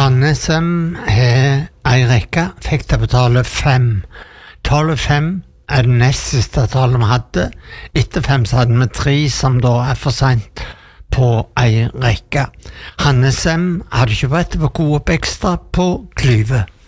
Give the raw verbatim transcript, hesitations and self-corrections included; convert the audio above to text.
Sandnesem har ei rekke, fikk de betale fem. Tallet fem er det nest siste tallet vi hadde. Etter fem så hadde vi tre, som da er for sent på ei rekke. Hannesem hadde ikke vært på gode opp ekstra på Klyve.